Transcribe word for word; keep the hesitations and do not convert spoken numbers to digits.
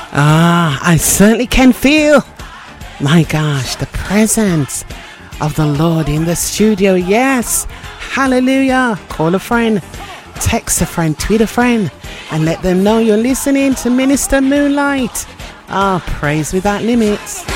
Ah, I certainly can feel, my gosh, the presence of the Lord in the studio. Yes, hallelujah. Call a friend, text a friend, tweet a friend, and let them know you're listening to Minister Moonlight. Ah, praise without limits.